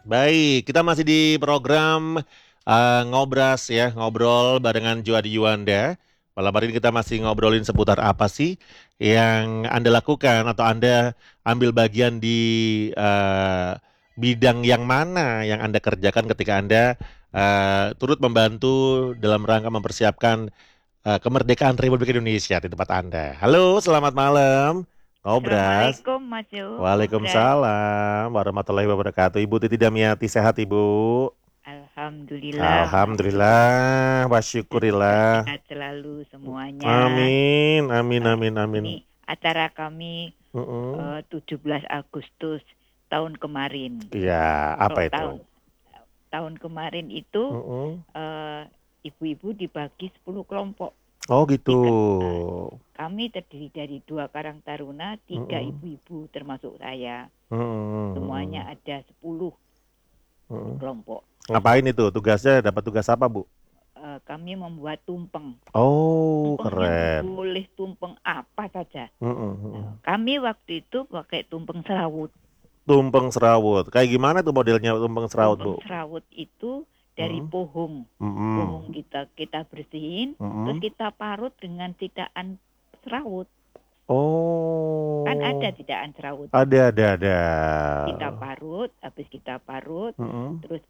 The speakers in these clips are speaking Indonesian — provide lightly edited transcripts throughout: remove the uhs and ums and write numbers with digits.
Baik, kita masih di program Ngobras ya, ngobrol barengan Juadi Yuanda. Malam hari ini kita masih ngobrolin seputar apa sih yang Anda lakukan atau Anda ambil bagian di bidang yang mana yang Anda kerjakan ketika Anda turut membantu dalam rangka mempersiapkan kemerdekaan Republik Indonesia di tempat Anda. Halo, selamat malam. Ngobras. Assalamualaikum Mas Jo, Ngobras. Waalaikumsalam warahmatullahi wabarakatuh. Ibu Titi Damiati sehat Ibu? Alhamdulillah Mas Jo. Alhamdulillah, Semoga wasyukurillah. sehat selalu semuanya. Amin, amin, Eh, amin, amin. ini acara kami Mm-mm. 17 Agustus tahun kemarin. Iya, apa Kalau itu? tahun kemarin itu Mm-mm. eh, ibu-ibu dibagi 10 kelompok. Oh gitu. Kami terdiri dari 2 karang taruna, 3 Mm-mm. ibu-ibu termasuk saya. Mm-mm. Semuanya ada 10 Mm-mm. kelompok. Ngapain itu? Tugasnya dapat tugas apa, Bu? Kami membuat tumpeng. Oh, Tumpengnya keren. boleh tumpeng apa saja. Mm-mm. Kami waktu itu pakai tumpeng serawut. Tumpeng serawut. Kayak gimana tuh modelnya tumpeng serawut, Tumpeng Bu? serawut itu dari Mm-mm. pohon. Pohon Mm-mm. kita bersihin, terus Mm-mm. kita parut dengan tidaan serawut. Kan ada Oh, tidaan serawut. ada. Kita parut, habis kita parut, Mm-mm. terus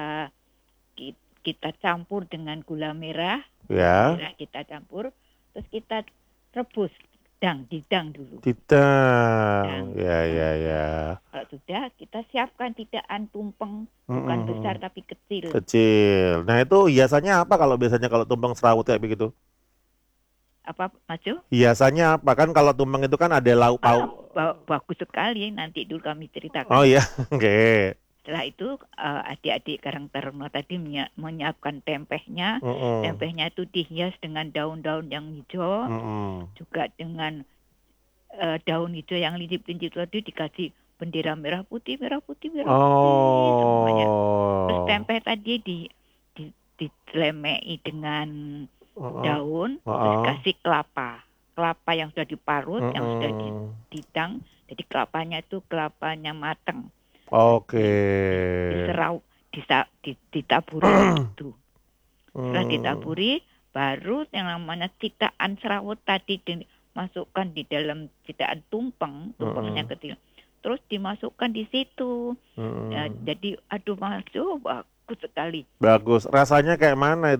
kita campur dengan gula merah. Gula Ya, merah kita campur, terus kita rebus didang dulu. Tidang. Dan Ya. kalau sudah, kita siapkan tidaan tumpeng, bukan besar Mm-mm. tapi kecil. Kecil. Nah itu hiasannya apa kalau biasanya kalau tumpeng serawut kayak begitu? Apa, Mas Jo? Hiasannya apa? Kan kalau tumpeng itu kan ada lauk pauk. Bagus sekali. Nanti dulu kami Oh ceritakan. iya, oke. Setelah itu, adik-adik Karang Taruna tadi menyiapkan tempehnya. Mm-mm. Tempehnya itu dihias dengan daun-daun yang hijau, Mm-mm. juga dengan daun hijau yang lincip-lincip tadi dikasih bendera merah putih, semuanya. Terus Oh. tempe tadi dilemei dengan Heeh. daun, terus Heeh. kasih kelapa yang sudah diparut, yang sudah Mm-mm. didang. Jadi kelapanya itu kelapanya mateng. Oke. Diserau, ditaburi begitu. Setelah Hmm. ditaburi, baru yang namanya citaan serawut tadi dimasukkan di dalam citaan tumpengnya Mm-mm. kecil. Terus dimasukkan di situ. Ya, Mm-mm. jadi aduh Mas Jo, bagus sekali. Bagus. Rasanya kayak mana